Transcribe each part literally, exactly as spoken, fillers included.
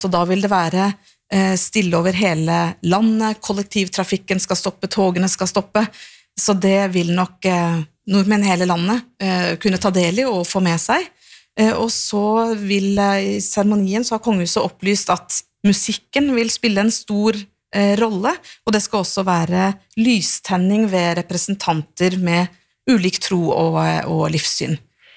Så da vil det være eh, stille over hele landet, kollektivtrafikken skal stoppe, togene skal stoppe, så det vil nok eh, nordmenn hele landet eh, kunne ta del i og få med seg. Eh, og så vil eh, i seremonien så har kongehuset opplyst at musikken vil spille en stor eh, rolle, og det skal også være lystenning ved representanter med ulik tro og, og livssyn.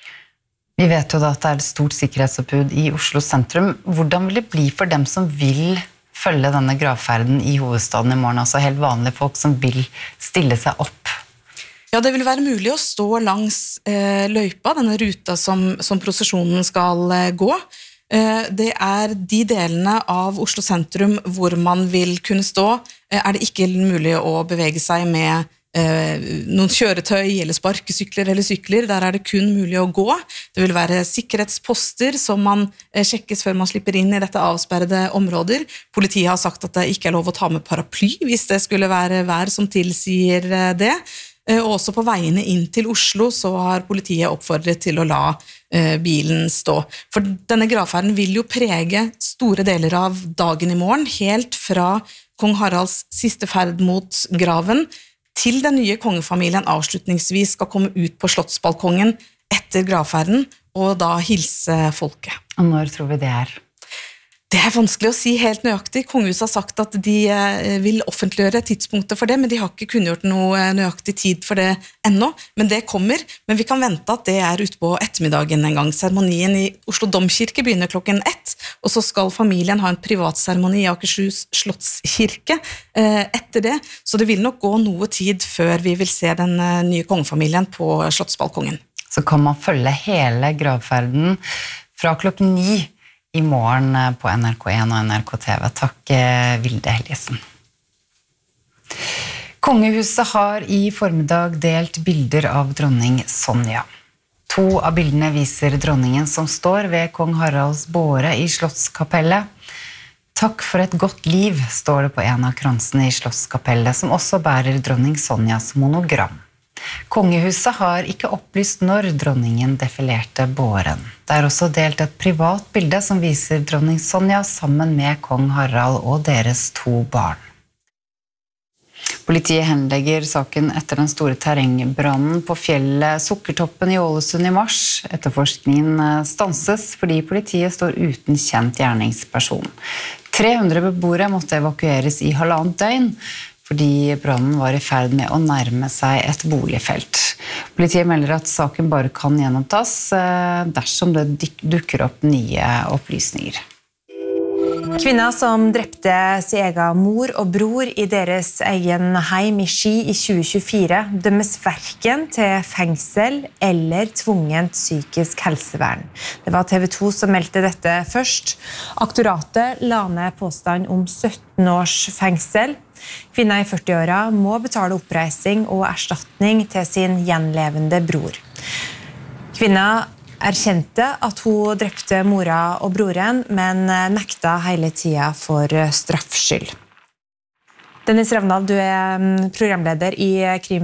Vi vet jo da at det er et stort sikkerhetsoppbud i Oslo sentrum. Hvordan vil det bli for dem som vil følge denne gravferden i hovedstaden i morgen, altså helt vanlige folk som vil stille seg opp? Ja, det vil være mulig å stå langs eh, løypa, denne ruta som, som prosesjonen skal eh, gå. Eh, det er de delene av Oslo sentrum hvor man vil kunne stå, eh, er det ikke mulig å bevege seg med Eh, noen kjøretøy eller sparkesykler eller sykler, der er det kun mulig å gå. Det vil være sikkerhetsposter som man eh, sjekkes før man slipper inn i dette avsperrede områder. Politiet har sagt at det ikke er lov å ta med paraply hvis det skulle være vær som tilsier eh, det. Eh, og også på veiene inn til Oslo så har politiet oppfordret til å la eh, bilen stå. For denne gravferden vil jo prege store deler av dagen i morgen, helt fra kong Haralds siste ferd mot graven, til den nye kongefamilien avslutningsvis skal komme ut på slottsbalkongen etter gravferden, og da hilse folket. Og når tror vi det er? Det er vanskelig å si helt nøyaktig. Kongehuset har sagt at de vil offentliggjøre tidspunktet for det, men de har ikke kunngjort noe nøyaktig tid for det ennå, men det kommer. Men vi kan vente at det er ute på ettermiddagen en gang. Seremonien i Oslo Domkirke begynner klokken ett, og så skal familien ha en privat seremoni i Akershus Slottskirke etter det, så det vil nok gå noe tid før vi vil se den nye kongefamilien på slottsbalkongen. Så kan man følge hele gravferden fra klokken ni i morgen på N R K en og N R K T V. Takk, Vilde Helgesen. Kongehuset har i formiddag delt bilder av dronning Sonja. To av bildene viser dronningen som står ved kong Haralds båre i Slottskapellet. Takk for et godt liv, står det på en av kransene i Slottskapellet, som også bærer dronning Sonjas monogram. Kongehuset har ikke opplyst når dronningen defilerte båren. Det er også delt et privat bilde som viser dronning Sonja sammen med kong Harald og deres to barn. Politiet henlegger saken etter den store terrengbrannen på fjellet Sukkertoppen i Ålesund i mars. Etterforskningen stanses fordi politiet står uten kjent gjerningsperson. tre hundre beboere måtte evakueres i halvannet døgn, fordi brannen var i ferd med å nærme seg et boligfelt. Politiet melder at saken bare kan gjenopptas dersom det dukker opp nye opplysninger. Kvinner som drepte sin egen mor og bror i deres egen heim i Ski i tjue tjuefire dømmes hverken til fengsel eller tvungent psykisk helsevern. Det var T V to som meldte dette først. Aktoratet la ned påstand om sytten års fengsel. Kvinner i førti-åra må betale oppreising og erstatning til sin gjenlevende bror. Kvinner erkjente at hun drepte mora og broren, men nekta hele tida for straffskyld. Dennis Ravndal, du er programleder i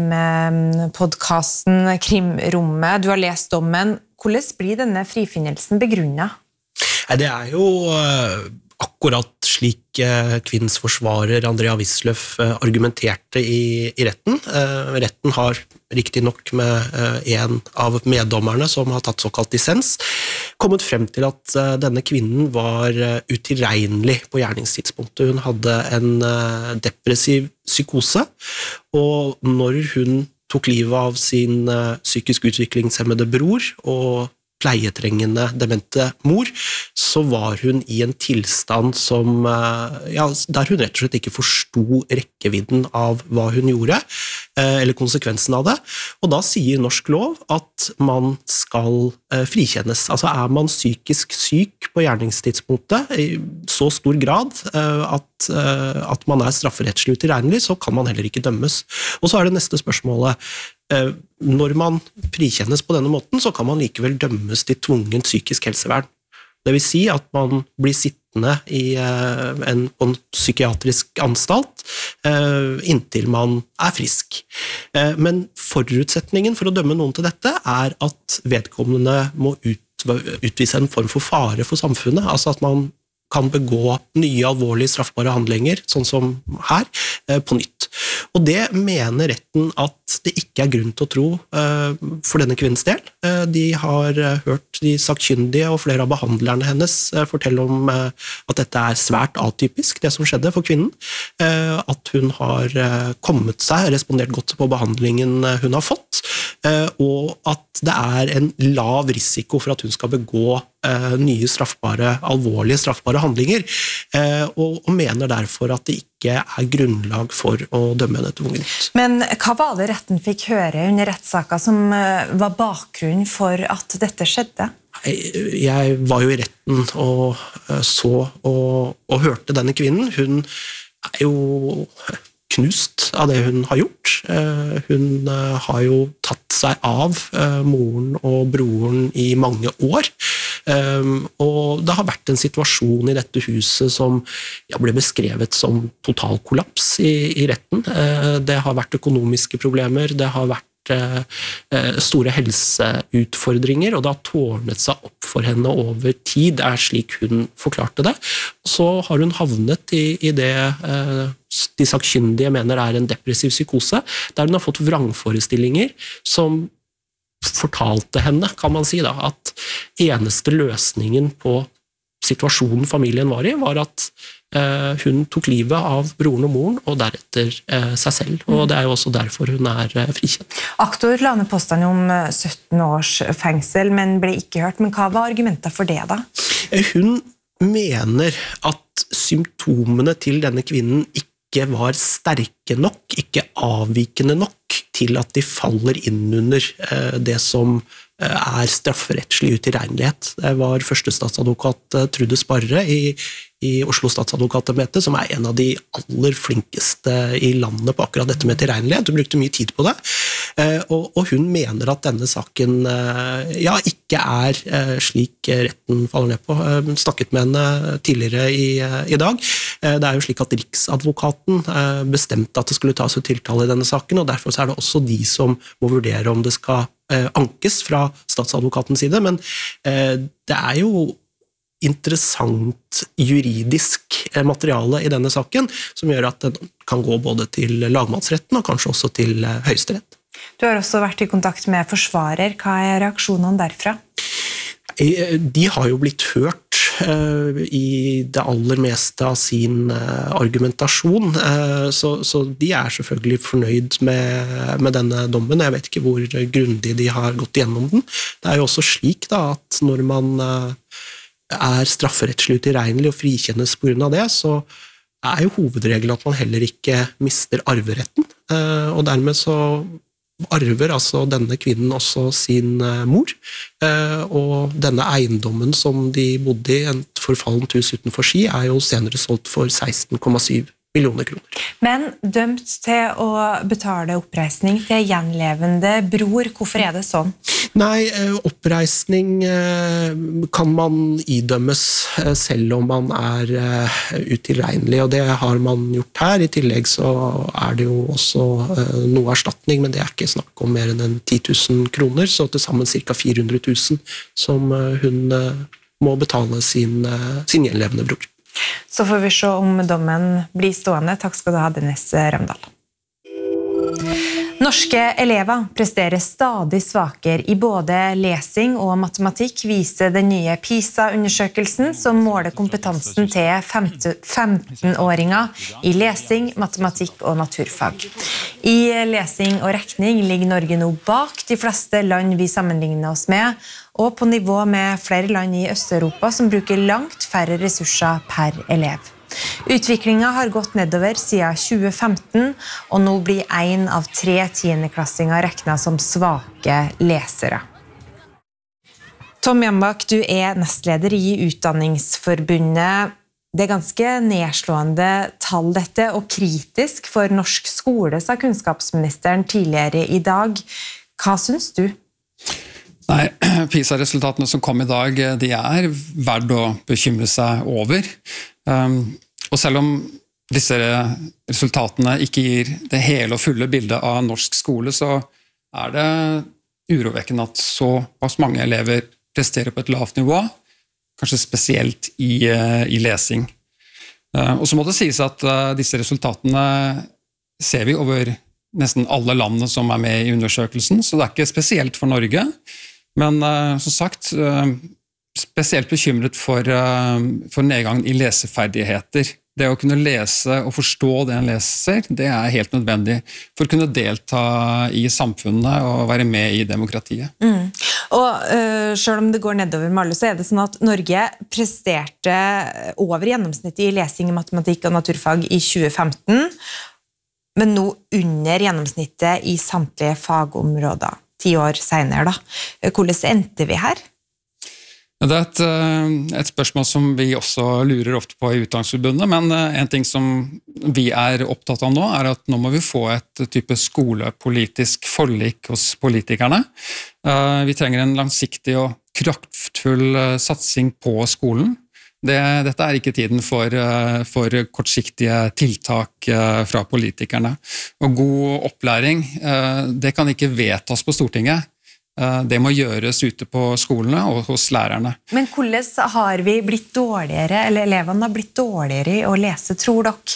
krimpodcasten Krimrommet. Du har lest dommen. Hvordan blir denne frifinnelsen begrunnet? Det er jo akkurat slik kvinnens forsvarer Andrea Wisløff argumenterte i, i retten. Retten har riktig nok med en av meddommerne som har tatt såkalt dissens, kommet frem til at denne kvinnen var utilregnelig på gjerningstidspunktet. Hun hadde en depressiv psykose, og når hun tok livet av sin psykisk utviklingshemmede bror og pleietrengende demente mor, så var hun i en tilstand som, ja, der hun rett og slett ikke forsto rekkevidden av hva hun gjorde, eller konsekvensen av det. Og da sier norsk lov at man skal frikjennes. Altså er man psykisk syk på gjerningstidspunktet i så stor grad at, at man er strafferettslig utilregnelig, så kan man heller ikke dømmes. Og så er det neste spørsmålet, når man frikjennes på denne måten, så kan man likevel dømmes til tvungent psykisk helsevern. Det vil si at man blir sittende i en, på en psykiatrisk anstalt inntil man er frisk. Men forutsetningen for å dømme noen til dette er at vedkommende må ut, utvise en form for fare for samfunnet, altså at man kan begå nye alvorlige straffbare handlinger, sånn som her, på nytt. Og det mener retten at det ikke er grunn til å tro for denne kvinnens del. De har hørt de sakkyndige og flere av behandlerne hennes fortelle om at dette er svært atypisk, det som skjedde for kvinnen. At hun har kommet seg, respondert godt på behandlingen hun har fått, og at det er en lav risiko for at hun skal begå nye straffbare, alvorlige straffbare handlinger, og, og mener derfor at det ikke er grunnlag for å dømme henne tvungent. Men hva var det retten fikk høre under rettssaken som var bakgrunnen for at dette skjedde? Jeg, jeg var jo i retten og så og, og hørte denne kvinnen. Hun er jo knust av det hun har gjort. Hun har jo tatt seg av moren og broren i mange år. Og det har vært en situasjon i dette huset som ja, ble beskrevet som total kollaps i, i retten. Det har vært økonomiske problemer, det har vært store helseutfordringer, og det har tårnet seg opp for henne over tid, er slik hun forklarte det. Så har hun havnet i, i det de sakkyndige mener er en depressiv psykose, der hun har fått vrangforestillinger som fortalte henne, kan man si da, at eneste løsningen på situasjonen familien var i, var at eh, hun tok livet av broren og moren, og deretter eh, seg selv. Og det er jo også derfor hun er eh, frikjent. Aktor la ned påstand om sytten års fengsel, men ble ikke hørt. Men hva var argumentet for det da? Hun mener at symptomene til denne kvinnen ikke var sterke nok, ikke avvikende nok, til at de faller inn under eh, det som er strafferettslig utilregnelighet. Det var førstestatsadvokat Trude Sparre i, i Oslo statsadvokatembete, som er en av de aller flinkeste i landet på akkurat dette med tilregnelighet. Hun brukte mye tid på det, og, og hun mener at denne saken ja, ikke er slik retten faller ned på. Hun snakket med henne tidligere i, i dag. Det er jo slik at Riksadvokaten bestemte at det skulle tas ut tiltale i denne saken, og derfor er det også de som må vurdere om det skal ankes fra statsadvokatens side, men eh, det er jo interessant juridisk materiale i denne saken, som gjør at den kan gå både til lagmannsretten og kanskje også til eh, Høyesterett. Du har også vært i kontakt med forsvarer. Hva er reaksjonene derfra? De har jo blitt hørt uh, i det aller meste av sin uh, argumentasjon, uh, så, så de er selvfølgelig fornøyd med, med denne dommen. Jeg vet ikke hvor grundig de har gått gjennom den. Det er jo også slik da, at når man uh, er strafferettslig utilregnelig og frikjennes på grunn av det, så er jo hovedregelen at man heller ikke mister arveretten, uh, og dermed så arver altså denne kvinnen også sin mor, og denne eiendommen som de bodde i, en forfallent hus utenfor Ski, er jo senere solgt for seksten komma syv millioner kroner. Men dømt til å betale oppreisning til gjenlevende bror, hvorfor er det sånn? Nei, oppreisning kan man idømmes selv om man er utilregnelig, og det har man gjort her. I tillegg så er det jo også noe erstatning, men det er ikke snakk om mer enn ti tusen kroner, så til sammen ca. fire hundre tusen som hun må betale sin, sin gjenlevende bror. Så får vi se om dommen blir stående. Takk skal du ha, Dennis Ramdal. Norske elever presterer stadig svakere i både lesing og matematikk, viser den nye PISA-undersøkelsen som måler kompetansen til femten-åringer i lesing, matematikk og naturfag. I lesing og regning ligger Norge nå bak de fleste land vi sammenligner oss med, og på nivå med flere land i Øst-Europa som bruker langt færre ressurser per elev. Utviklingen har gått nedover siden tjue femten, og nå blir en av tre tiendeklassinger regnet som svake lesere. Tom Jambak, du er nestleder i Utdanningsforbundet. Det er ganske nedslående tall dette, og kritisk for norsk skole, sa kunnskapsministeren tidligere i dag. Hva synes du? Nei, PISA-resultatene som kom i dag, de er verdt å bekymre seg over. Um, og selv om disse resultatene ikke gir det hele og fulle bildet av norsk skole, så er det urovekkende at så mange elever presterer på et lavt nivå. kanskje spesielt i, i lesing. Og så må det sies at disse resultatene ser vi over nesten alle landene som er med i undersøkelsen, så det er ikke spesielt for Norge. Men som sagt, spesielt bekymret for, for nedgangen i leseferdigheter. Det å kunne lese og forstå det en leser, det er helt nødvendig for å kunne delta i samfunnet og være med i demokratiet. Mm. Og uh, selv om det går nedover med alle, så er det sånn at Norge presterte over gjennomsnittet i lesing, matematikk og naturfag i tjue femten, men nå under gjennomsnittet i samtlige fagområder, ti år senere. Da. Hvordan endte vi her? Det er et, et spørsmål som vi også lurer ofte på i Utdanningsforbundet, men en ting som vi er opptatt av nå, er at nå må vi få et type skolepolitisk forlik hos politikerne. Vi trenger en langsiktig og kraftfull satsing på skolen. Det, dette er ikke tiden for, for kortsiktige tiltak fra politikerne. Og god opplæring, det kan ikke vedtas på Stortinget. Det må gjøres ute på skolene og hos lærerne. Men hvordan har vi blitt dårligere, eller elevene har blitt dårligere i å lese, tror dere?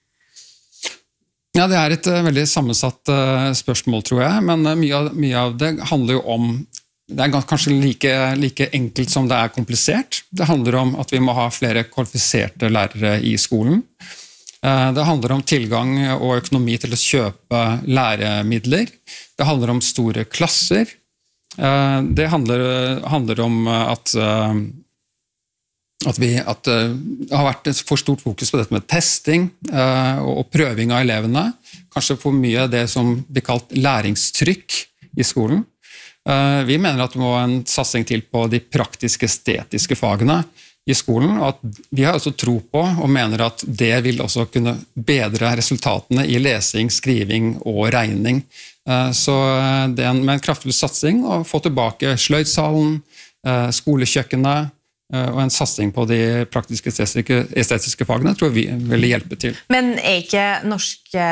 Ja, det er et veldig sammensatt spørsmål, tror jeg, men mye av, mye av det handler jo om, det er kanskje like, like enkelt som det er komplisert. Det handler om at vi må ha flere kvalifiserte lærere i skolen. Det handler om tilgang og økonomi til å kjøpe læremidler. Det handler om store klasser. Det handler, handler om at, at, vi, at det har vært et for stort fokus på dette med testing og prøving av elevene. Kanskje for mye av det som blir kalt læringstrykk i skolen. Vi mener at det må en satsing til på de praktiske, estetiske fagene i skolen, og at vi har også tro på og mener at det vil også kunne bedre resultatene i lesing, skriving og regning. Så det er med en kraftfull satsing å få tilbake sløydsalen, skolekjøkkenet og en satsing på de praktiske estetiske fagene tror vi vil hjelpe til. Men er ikke norske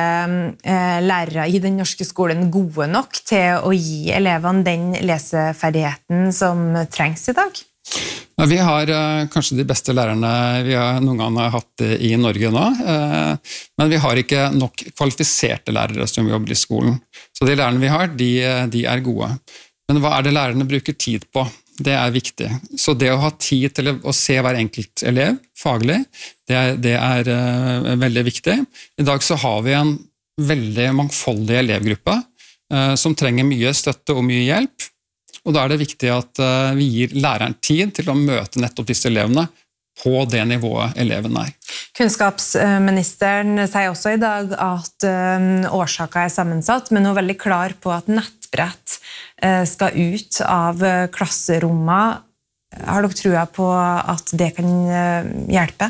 lærere i den norske skolen gode nok til å gi elevene den leseferdigheten som trengs i dag? Vi har kanskje de beste lærerne vi har noen gang har hatt i Norge nå, men vi har ikke nok kvalifiserte lærere som jobber i skolen. Så de lærerne vi har, de, de er gode. Men hva er det lærerne bruker tid på? Det er viktig. Så det å ha tid til å se hver enkelt elev faglig, det er, det er uh, veldig viktig. I dag så har vi en veldig mangfoldig elevgruppe uh, som trenger mye støtte og mye hjelp. Og da er det viktig at vi gir læreren tid til å møte nettopp disse elevene på det nivået eleven er. Kunnskapsministeren sier også i dag at årsaken er sammensatt, men hun er veldig klar på at nettbrett skal ut av klasserommet. Har dere troa på at det kan hjelpe?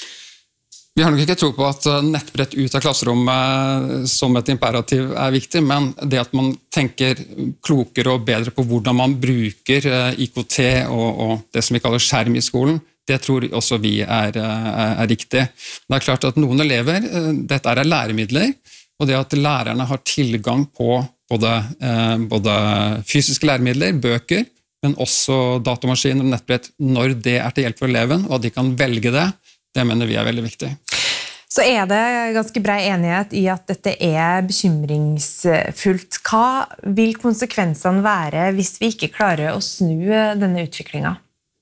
Vi har nok ikke tro på at nettbrett ut av klasserommet som et imperativ er viktig, men det at man tenker klokere og bedre på hvordan man bruker I K T og, og det som vi kaller skjerm i skolen, det tror også vi er, er, er riktig. Det er klart at noen elever, dette er læremidler, og det at lærerne har tilgang på både, både fysiske læremidler, bøker, men også datamaskiner og nettbrett når det er til hjelp for eleven, og at de kan velge det, det mener vi er veldig viktig. Så er det ganske bred enighet I at dette er bekymringsfullt. Hva vil konsekvensene være hvis vi ikke klarer å snu denne utviklingen?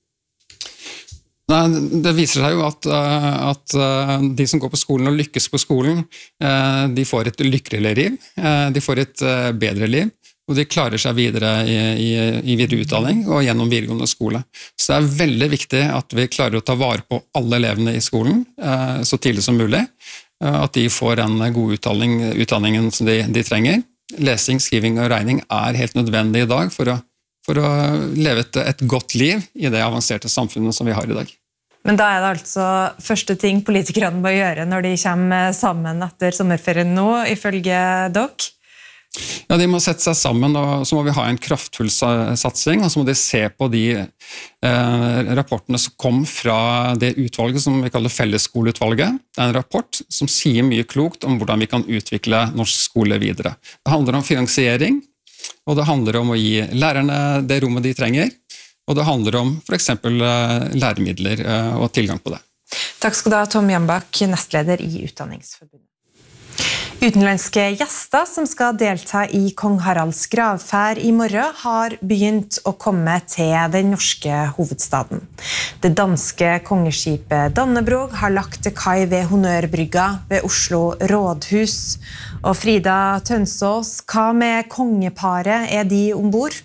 Nei, det viser seg jo at, at de som går på skolen og lykkes på skolen, de får et lykkeligere liv, de får et bedre liv, og de klarer seg videre i, i, i videre utdanning og gjennom videregående skole. Så det er veldig viktig at vi klarer å ta vare på alle elevene i skolen eh, så tidlig som mulig, eh, at de får en god utdanning, utdanningen som de, de trenger. Lesing, skriving og regning er helt nødvendig I dag for å, for å leve et, et godt liv I det avanserte samfunnet som vi har I dag. Men da er det altså første ting politikerne må gjøre når de kommer sammen etter sommerferien nå, ifølge dere? Ja, de må sette seg sammen, og så må vi ha en kraftfull satsing, og så må de se på de eh, rapportene som kom fra det utvalget som vi kaller Fellesskoleutvalget. Det er en rapport som sier mye klokt om hvordan vi kan utvikle norsk skole videre. Det handler om finansiering, og det handler om å gi lærerne det rommet de trenger, og det handler om for eksempel læremidler og tilgang på det. Takk skal du ha, Tom Jambak, nestleder i Utdanningsforbundet. Utenlandske gjester som skal delta i Kong Haralds gravferd i morgen har begynt å komme til den norske hovedstaden. Det danske kongeskipet Dannebrog har lagt til kai ved Honnørbrygga ved Oslo rådhus. Og Frida Tønsås, hva med kongeparet, er de ombord?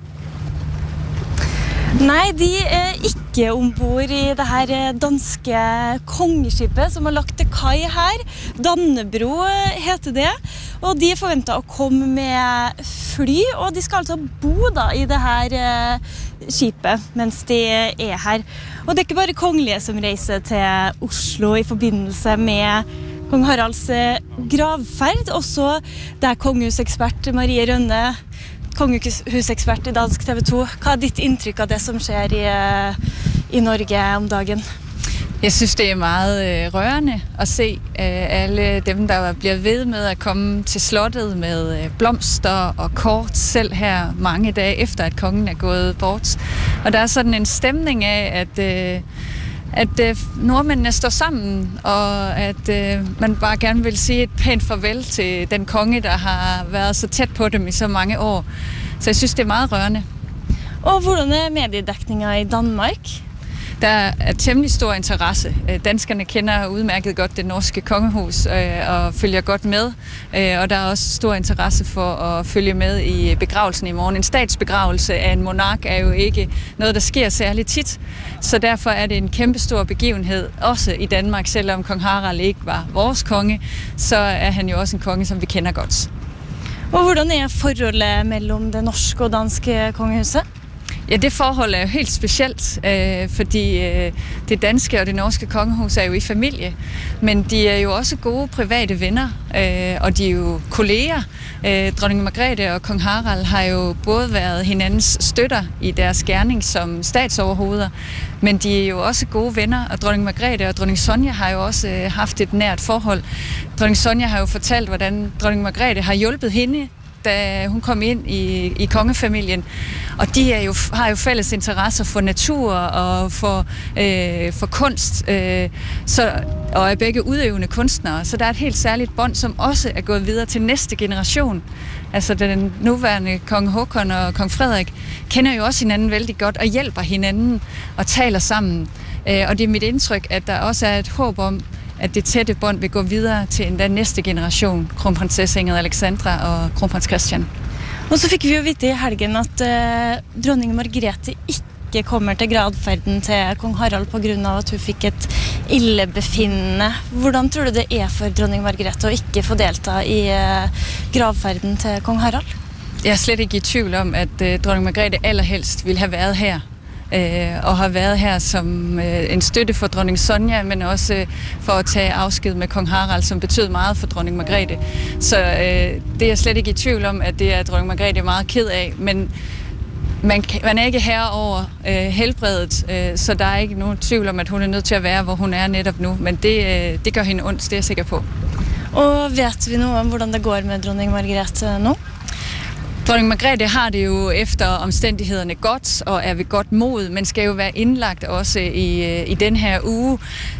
Nei, de er ikke ombord i det her danske kongeskipet som har lagt til kai her. Dannebro heter det, og de forventer å komme med fly, og de skal altså bo da i det her skipet mens de er her. Og det er ikke bare kongelige som reiser til Oslo i forbindelse med Kong Haralds gravferd, også det er kongehusekspert Marie Rønne, kongehusekspert i Dansk T V to. Hva er ditt inntrykk av det som skjer i, i Norge om dagen? Jeg synes, det er meget rørende at se alle dem, der bliver ved med at komme til slottet med blomster og kort, selv her mange dage efter, at kongen er gået bort. Og der er sådan en stemning af, at at øh, nordmændene står sammen, og at øh, man bare gerne vil sige et pænt farvel til den konge, der har været så tæt på dem i så mange år. Så jeg synes, det er meget rørende. Og hvordan er mediedækningen i Danmark? Der er temmelig stor interesse. Danskerne kender udmærket godt det norske kongehus og følger godt med. Og der er også stor interesse for at følge med i begravelsen i morgen. En statsbegravelse af en monark er jo ikke noget, der sker særlig tit. Så derfor er det en kæmpestor begivenhed, også i Danmark. Selvom kong Harald ikke var vores konge, så er han jo også en konge, som vi kender godt. Og hvordan er forholdet mellem det norske og danske kongehuset? Ja, det forhold er jo helt specielt, øh, fordi øh, det danske og det norske kongehus er jo i familie, men de er jo også gode private venner, øh, og de er jo kolleger. Øh, Dronning Margrethe og kong Harald har jo både været hinandens støtter i deres gerning som statsoverhoveder, men de er jo også gode venner, og dronning Margrethe og dronning Sonja har jo også øh, haft et nært forhold. Dronning Sonja har jo fortalt, hvordan dronning Margrethe har hjulpet hende, da hun kom ind i, i kongefamilien. Og de er jo, har jo fælles interesser for natur og for, øh, for kunst, øh, så, og er begge udøvende kunstnere. Så der er et helt særligt bånd, som også er gået videre til næste generation. Altså den nuværende kong Håkon og kong Frederik kender jo også hinanden vældig godt og hjælper hinanden og taler sammen. Øh, og det er mit indtryk, at der også er et håb om, at det tætte bånd vil gå videre til den næste generation, kronprinsesse Ingrid Alexandra og kronprins Christian. Og så fikk vi jo vite i helgen at uh, dronning Margrethe ikke kommer til gravferden til kong Harald på grunn av at hun fikk et illebefinnende. Hvordan tror du det er for dronning Margrethe å ikke få delta i uh, gravferden til kong Harald? Jeg er slet ikke i tvivl om, at uh, dronning Margrethe allerhelst ville have været her. Og har været her som en støtte for dronning Sonja, men også for at tage afsked med kong Harald, som betød meget for dronning Margrethe. Så øh, det er jeg slet ikke i tvivl om, at det er dronning Margrethe meget ked af, men man, man er ikke herre over øh, helbredet, øh, så der er ikke nogen tvivl om, at hun er nødt til at være, hvor hun er netop nu, men det, øh, det gør hende ondt, det er jeg sikker på. Og vet vi noget om, hvordan det går med dronning Margrethe nu? Dronning Margrethe har det jo efter omstændighederne godt og er ved godt mod, men skal jo være indlagt også i, i den her uge.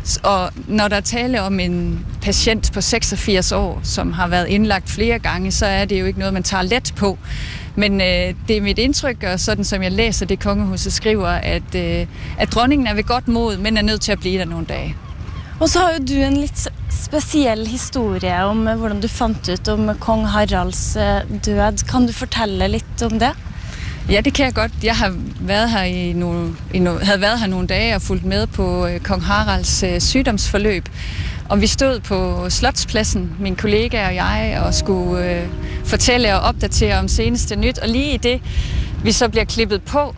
Og når der taler om en patient på seksogfirs år, som har været indlagt flere gange, så er det jo ikke noget, man tager let på. Men øh, det er mit indtryk, og sådan som jeg læser det, kongehuset skriver, at, øh, at dronningen er ved godt mod, men er nødt til at blive der nogle dage. Og så har jo du en litt spesiell historie om hvordan du fant ut om kong Haralds død. Kan du fortelle litt om det? Ja, det kan jeg godt. Jeg har været her i nogle, i no, havde været her nogle dage og fulgt med på kong Haralds uh, sygdomsforløb. Og vi stod på Slotspladsen, min kollega og jeg, og skulle uh, fortælle og opdatere om seneste nyt. Og lige i det, vi så bliver klippet på,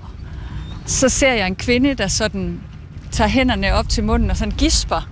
så ser jeg en kvinde, der sådan tager hænderne op til munden og sådan gisper.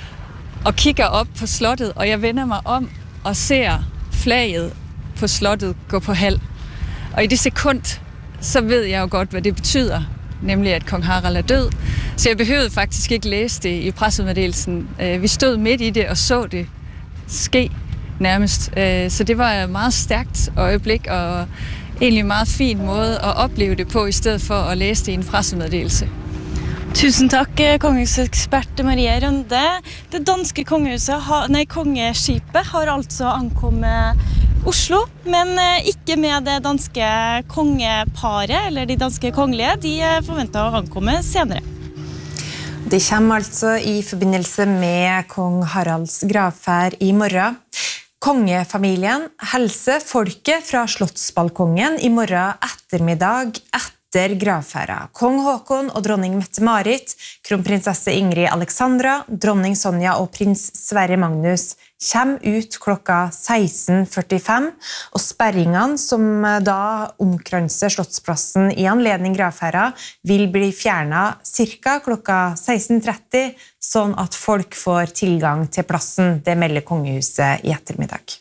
Og kigger op på slottet, og jeg vender mig om og ser flaget på slottet gå på halv. Og i det sekund, så ved jeg jo godt, hvad det betyder, nemlig at kong Harald er død. Så jeg behøvede faktisk ikke læse det i pressemeddelelsen. Vi stod midt i det og så det ske nærmest. Så det var et meget stærkt øjeblik, og egentlig meget fin måde at opleve det på, i stedet for at læse det i en pressemeddelelse. Tusen takk, kongehusekspert Marie Rønde. Det danske kongehuset, har, nei, kongeskipet har altså ankommet Oslo, men ikke med det danske kongeparet, eller de danske kongelige. De forventer å ankomme senere. De kommer altså i forbindelse med kong Haralds gravferd i morgen. Kongefamilien hilser folket fra slottsbalkongen i morgen ettermiddag etter gravferda. Kong Håkon og dronning Mette-Marit, kronprinsesse Ingrid Alexandra, dronning Sonja og prins Sverre Magnus kommer ut klokka seksten førtifem, og sperringene som da omkranser Slottsplassen i anledning gravferda vil bli fjernet cirka klokka seksten tretti, sånn at folk får tilgang til plassen. Det melder kongehuset i ettermiddag.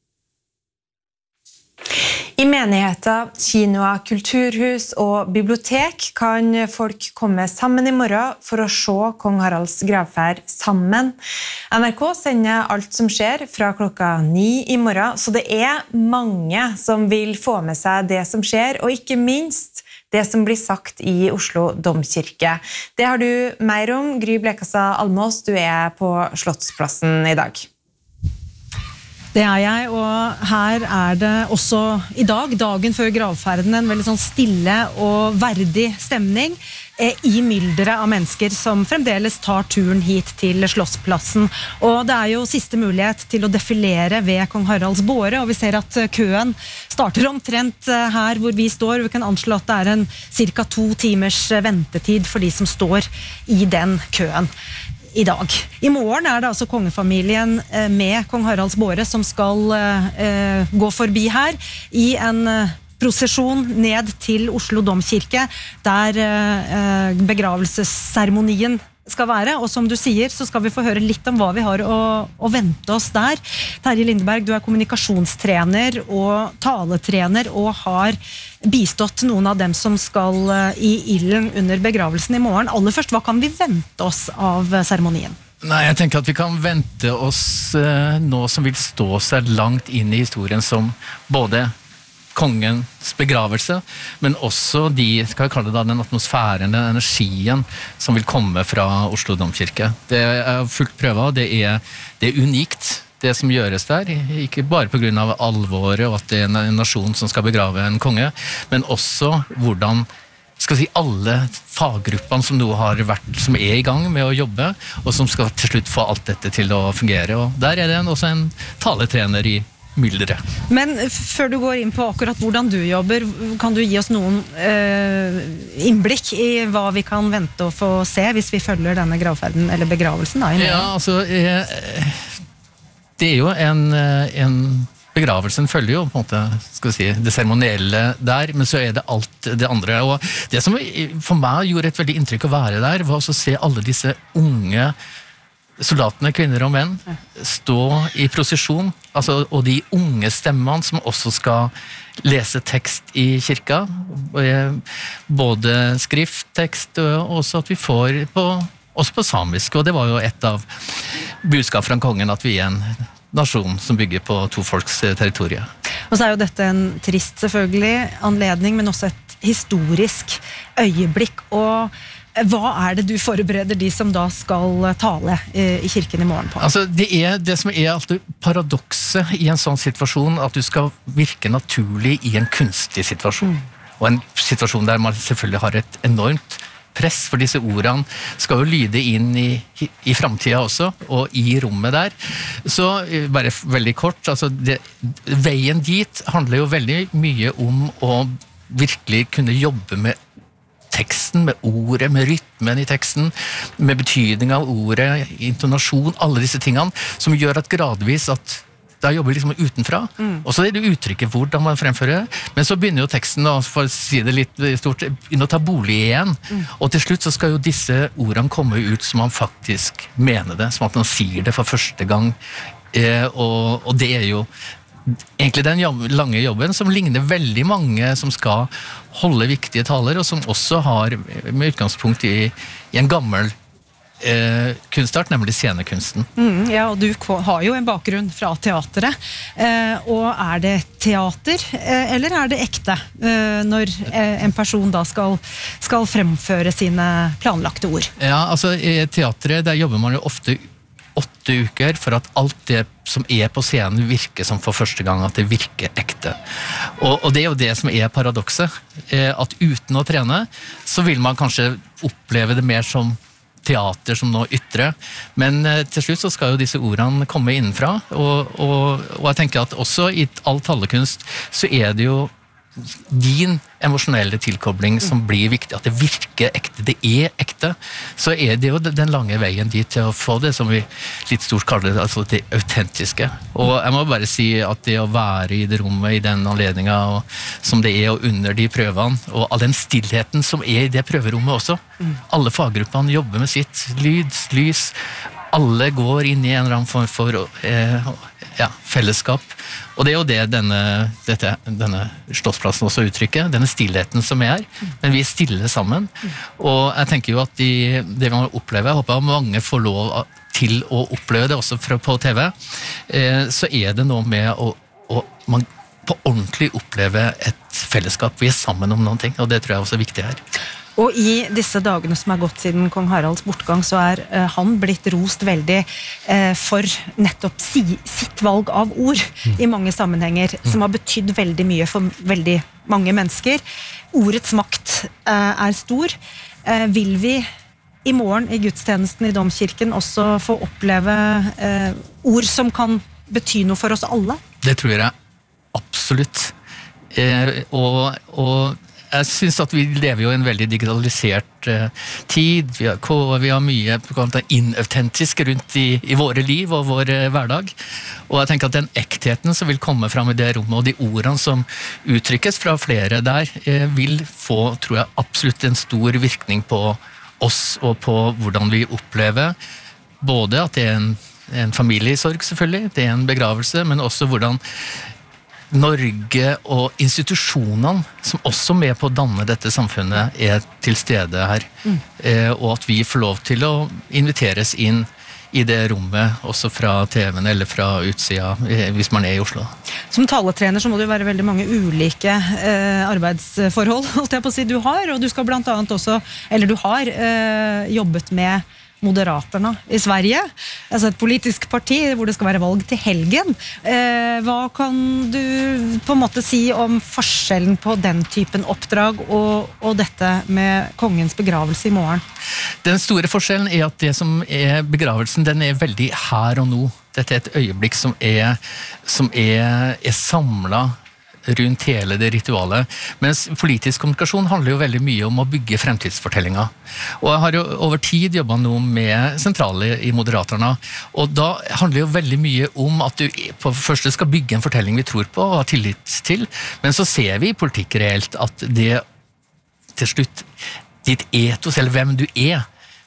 I menigheter, kinoer, kulturhus og bibliotek kan folk komme sammen i morgen for å se kong Haralds gravferd sammen. N R K sender alt som skjer fra klokka ni i morgen, så det er mange som vil få med seg det som skjer, og ikke minst det som blir sagt i Oslo Domkirke. Det har du mer om, Gry Blekastad Almås, du er på Slottsplassen i dag. Det er jeg, og her er det også i dag, dagen før gravferden, en veldig sånn stille og verdig stemning i mylderet av mennesker som fremdeles tar turen hit til Slottsplassen. Og det er jo siste mulighet til å defilere ved kong Haralds båre, og vi ser at køen starter omtrent her hvor vi står. Vi kan anslå at det er en cirka to timers ventetid for de som står i den køen i dag. I morgen er det altså kongefamilien med kong Haralds båre som skal eh, gå forbi her i en prosesjon ned til Oslo Domkirke, der eh, begravelsesseremonien skal være, og som du sier, så skal vi få høre litt om hva vi har å, å vente oss der. Terje Lindeberg, du er kommunikasjonstrener og taletrener, og har bistått noen av dem som skal i ilden under begravelsen i morgen. Aller først, hva kan vi vente oss av seremonien? Nei, jeg tenker at vi kan vente oss uh, nå som vil stå seg langt inn i historien som både kongens begravelse, men også de, skal jeg kalle det da, den atmosfæren, den energien som vil komme fra Oslo Domkirke. Det er fullt prøvet, det er, det er unikt det som gjøres der, ikke bare på grunn av alvoret og at det er en nasjon som skal begrave en konge, men også hvordan skal si, alle faggruppene som nå har vært, som er i gang med å jobbe, og som skal til slutt få alt dette til å fungere. Og der er det også en taletrener i myldre. Men før du går inn på akkurat hvordan du jobber, kan du gi oss noen eh, innblikk i hva vi kan vente å få se hvis vi følger denne gravferden eller begravelsen da, i morgen? Ja, altså eh, det er jo en, en begravelsen følger jo på en måte, skal vi si, det seremonielle der, men så er det alt det andre. Og det som for meg gjorde et veldig inntrykk å være der, var å se alle disse unge soldatene, kvinner og menn, stå i prosesjon, altså, og de unge stemmene som også skal lese tekst i kirka, både skrifttekst, og også at vi får på, også på samisk, og det var jo et av budskap fra kongen at vi er en nasjon som bygger på to folks territorier. Og så er jo dette en trist selvfølgelig anledning, men også et historisk øyeblikk, og hva er det du forbereder de som da skal tale i kirken i morgen på? Altså, det er det som er alltid paradokset i en sånn situasjon, at du skal virke naturlig i en kunstig situasjon. Og en situasjon der man selvfølgelig har et enormt press, for disse ordene skal jo lyde inn i, i fremtiden også, og i rommet der. Så bare veldig kort, altså det, veien dit handler jo veldig mye om å virkelig kunne jobbe med teksten, med ordet, med rytmen i teksten, med betydning av ordet, intonasjon, alle disse tingene, som gjør at gradvis at da jobber liksom utenfra, mm. og så er det uttrykket hvordan man fremfører, men så begynner jo teksten, og for å si det litt stort, begynner å ta bolig igjen, mm. og til slutt så skal jo disse ordene komme ut som man faktisk mener det, som at man sier det for første gang, eh, og, og det er jo egentlig den jobb, lange jobben som ligner veldig mange som skal holde viktige taler, og som også har med utgangspunkt i, i en gammel eh, kunstart, nemlig scenekunsten. Mm, ja, og du har jo en bakgrunn fra teateret. Eh, og er det teater, eh, eller er det ekte, eh, når eh, en person da skal, skal fremføre sine planlagte ord? Ja, altså i teateret, der jobber man jo ofte åtte uker for at alt det som er på scenen virker som for første gang, at det virker ekte. Og, og det er jo det som er paradokset, eh, at uten å trene, så vil man kanskje oppleve det mer som teater som nå ytre, men eh, til slutt så skal jo disse ordene komme innenfra, og, og, og jeg tenker at også i all talekunst så er det jo din emosjonelle tilkobling som blir viktig, at det virker ekte, det er ekte, så er det jo den lange veien dit til å få det som vi litt stort kaller det, altså det autentiske. Og jeg må bare si at det å være i det rommet, i den anledningen, og, som det er og under de prøvene, og all den stillheten som er i det prøverommet også, alle faggruppene jobber med sitt, lyd, lys, alle går inn i en eller annen form for eh, ja, fellesskap. Og det er jo det denne, dette, denne Slottsplassen også uttrykker, denne stillheten som er her. Men vi er stille sammen. Og jeg tenker jo at de, det man opplever, jeg håper at mange får lov til å oppleve det også fra, på T V, eh, så er det noe med å, å man på ordentlig oppleve et fellesskap. Vi er sammen om noen ting, og det tror jeg også er viktig her. Og i disse dagene som er gått siden kong Haralds bortgang, så er eh, han blitt rost veldig eh, for nettopp si, sitt valg av ord mm. i mange sammenhenger, mm. som har betydd veldig mye for veldig mange mennesker. Ordets makt eh, er stor. Eh, vil vi i morgen i gudstjenesten i Domkirken også få oppleve eh, ord som kan bety noe for oss alle? Det tror jeg absolutt. Eh, og... og Jeg synes at vi lever jo i en veldig digitalisert uh, tid, vi har, vi har mye inautentisk rundt i, i våre liv og vår uh, hverdag, og jeg tenker at den ektheten som vil komme frem i det rommet, og de ordene som uttrykkes fra flere der, uh, vil få, tror jeg, absolutt en stor virkning på oss, og på hvordan vi opplever, både at det er en, en familiesorg selvfølgelig, det er en begravelse, men også hvordan Norge og institusjonene som også med på å danne dette samfunnet er til stede her, mm. eh, og at vi får lov til å inviteres inn i det rommet, også fra T V-en eller fra utsida, eh, hvis man er i Oslo. Som taletrener så må det jo være veldig mange ulike eh, arbeidsforhold, holdt jeg på å si, du har, og du skal blant annet også, eller du har eh, jobbet med Moderaterna i Sverige, altså et politisk parti hvor det skal være valg til helgen. Eh, hva kan du på en måte si om forskjellen på den typen oppdrag og, og dette med kongens begravelse i morgen? Den store forskjellen er at det som er begravelsen, den er veldig her og nå. Dette er et øyeblikk som er, som er, er samlet rundt hele det ritualet. Mens politisk kommunikasjon handler jo veldig mye om å bygge fremtidsfortellinger. Og jeg har jo over tid jobbet nå med sentrale i Moderaterna, og da handler jo veldig mye om at du på første skal bygge en fortelling vi tror på og har tillit til, men så ser vi i politikk reelt at det til slutt, ditt etos eller hvem du er,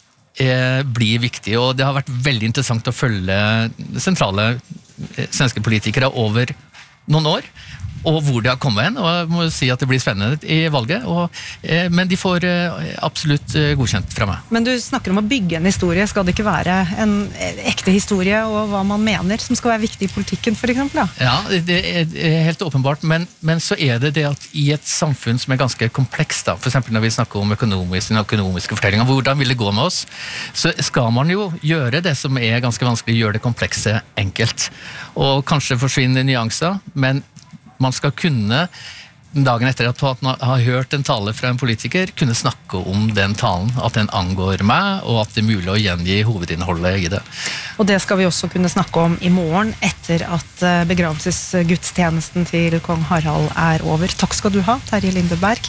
eh, blir viktig, og det har vært veldig interessant å følge sentrale eh, svenske politikere over noen år, og hvor det har kommet hen, og jeg må si at det blir spennende i valget, og, eh, men de får eh, absolutt eh, godkjent fra meg. Men du snakker om å bygge en historie, skal det ikke være en ekte historie, og hva man mener som skal være viktig i politikken, for eksempel? Da? Ja, det er helt åpenbart, men, men så er det det at i et samfunn som er ganske komplekst, da, for eksempel når vi snakker om økonomiske, økonomiske fortellinger, hvordan vil det gå med oss, så skal man jo gjøre det som er ganske vanskelig, gjøre det komplekse enkelt, og kanskje forsvinne nyanser, men man skal kunne, dagen etter at man har hørt en tale fra en politiker, kunne snakke om den talen, at den angår meg, og at det er mulig å gjengi hovedinnholdet i det. Og det skal vi også kunne snakke om i morgen, etter at begravelsesgudstjenesten til kong Harald er over. Takk skal du ha, Terje Lindeberg.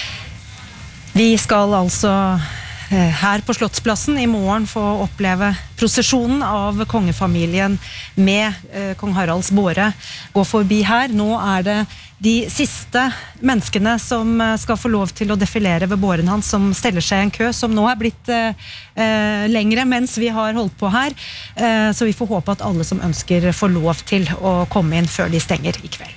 Vi skal altså her på Slottsplassen i morgen få oppleve prosesjonen av kongefamilien med eh, kong Haralds båre gå forbi her. Nå er det de siste menneskene som skal få lov til å defilere ved båren hans, som steller seg i en kø, som nå er blitt eh, lengre mens vi har holdt på her. Eh, så vi får håpe at alle som ønsker får lov til å komme inn før de stenger i kveld.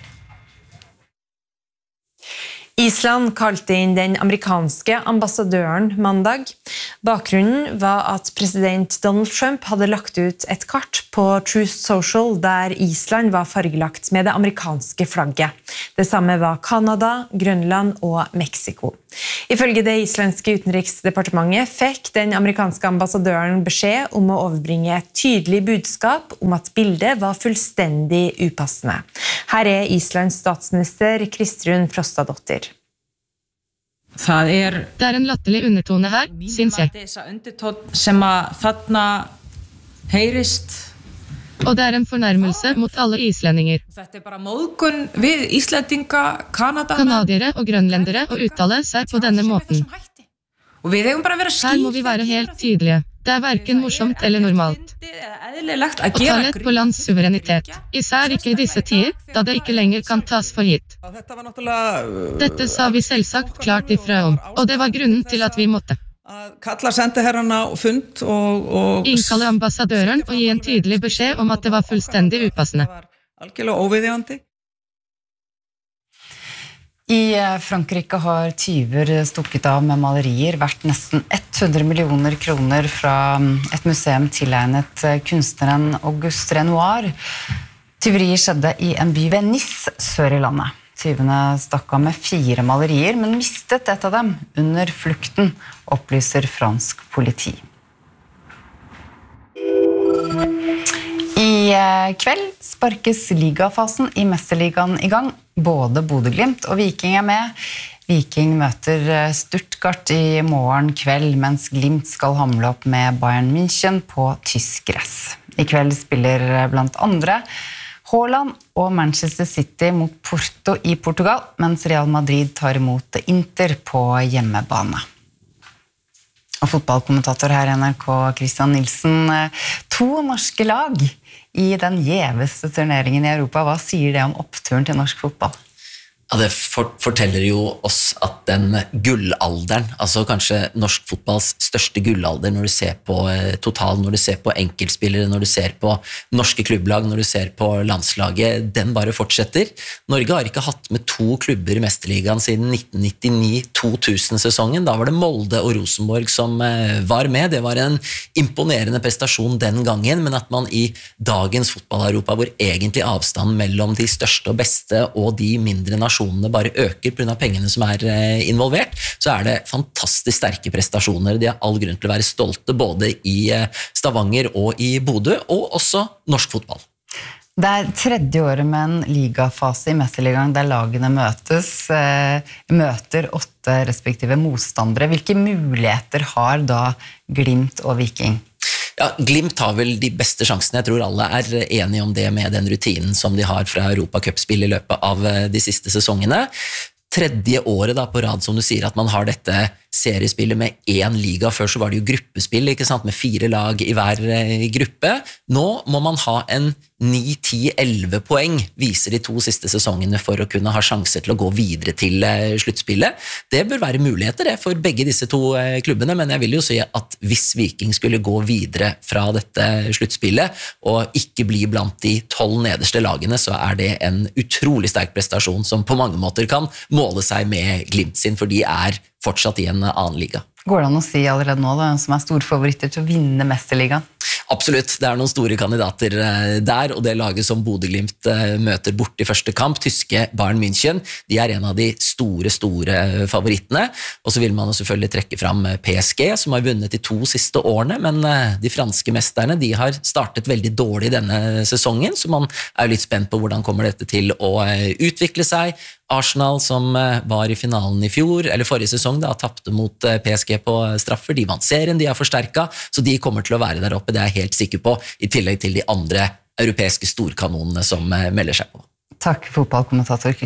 Island kalte inn den amerikanske ambassadøren mandag. Bakgrunnen var at president Donald Trump hadde lagt ut et kart på Truth Social der Island var fargelagt med det amerikanske flagget. Det samme var Kanada, Grønland og Mexico. Ifølge det islandske utenriksdepartementet fikk den amerikanske ambassadøren beskjed om å overbringe et tydelig budskap om at bildet var fullstendig upassende. Her er Islands statsminister Kristrún Frostadóttir. Það er, det er en latterlig undertone her, synes jeg. Sem að þarna heyrist. Og det er en fornærmelse mot alle islendinger. Þetta er bara móðgun við Íslendinga, Kanada. Kanadiere og grønlendere å uttale seg på denne måten. Og við eigum bara að vera skýr. Her må vi være helt tydelige. Det er hverken morsomt eller normalt. Å ta lett på lands suverenitet. Især ikke i disse tider, da det ikke lenger kan tas for gitt. Dette sa vi selvsagt klart ifra om, og det var grunnen til at vi måtte. Kalla sendeherrarna og fund og, og... Innkalle ambassadøren og gi en tydelig beskjed om at det var fullstendig upassende. Algjörlega óviðeigandi. I Frankrike har tyver stukket av med malerier verdt nesten hundre millioner kroner fra et museum tilegnet kunstneren Auguste Renoir. Tyveriet skjedde i en by ved Nice, sør i landet. Tyvene stakk av med fire malerier, men mistet et av dem under flukten, opplyser fransk politi. I kveld sparkes ligafasen i Mesterligaen i gang. Både Bodø/Glimt og Viking er med. Viking møter Stuttgart i morgen kveld, mens Glimt skal hamle opp med Bayern München på tysk gress. I kveld spiller blant andre Haaland og Manchester City mot Porto i Portugal, mens Real Madrid tar imot Inter på hjemmebane. Og fotballkommentator her i N R K, Christian Nilsen. To norske lag i den gjeveste turneringen i Europa. Hva sier det om oppturen til norsk fotball? Ja, det forteller jo oss at den gullalderen, altså kanskje norsk fotballs største gullalder når du ser på total, når du ser på enkeltspillere, når du ser på norske klubblag, når du ser på landslaget, den bare fortsetter. Norge har ikke hatt med to klubber i Mesterligaen siden nitten nittini to tusen-sesongen. Da var det Molde og Rosenborg som var med. Det var en imponerende prestasjon den gangen, men at man i dagens fotball-Europa, hvor egentlig avstanden mellom de største og beste og de mindre nasjonene bare øker på grunn av pengene som er involvert, så er det fantastisk sterke prestasjoner. De har all grunn til å være stolte både i Stavanger og i Bodø, og også norsk fotball. Det er tredje året med en ligafase i Mesterligaen der lagene møtes, møter åtte respektive motstandere. Hvilke muligheter har da Glimt og Viking? Ja, Glimt har vel de beste sjansene. Jeg tror alle er enige om det med den rutinen som de har fra Europacup-spill i løpet av de siste sesongene. Tredje året da på rad, som du sier, at man har dette seriespillet med én liga. Før så var det jo gruppespill, ikke sant, med fire lag i hver gruppe. Nå må man ha en ni ti elleve poeng, viser de to siste sesongene, for å kunne ha sjanser til å gå videre til sluttspillet. Det bør være muligheter det for begge disse to klubbene, men jeg vil jo si at hvis Viking skulle gå videre fra dette sluttspillet, og ikke bli blant de tolv nederste lagene, så er det en utrolig sterk prestasjon som på mange måter kan måle seg med Glimt sin, for de er fortsatt i en annen liga. Går det an å si allerede nå da, som er store favoritter til å vinne Mesterligaen? Absolutt, det er noen store kandidater der, og det laget som Bodø/Glimt møter bort i første kamp, tyske Bayern München, de er en av de store, store favorittene, og så vil man selvfølgelig trekke fram P S G, som har vunnet de to siste årene, men de franske mesterne, de har startet veldig dårlig denne sesongen, så man er litt spent på hvordan kommer dette til å utvikle seg. Arsenal, som var i finalen i fjor, eller forrige sesong, da tappte mot P S G på straffer. De vant serien, de har forsterket, så de kommer til å være der oppe, det er jeg helt sikker på, i tillegg til de andre europeiske storkanonene som melder seg på. Takk, fotballkommentator Kristian.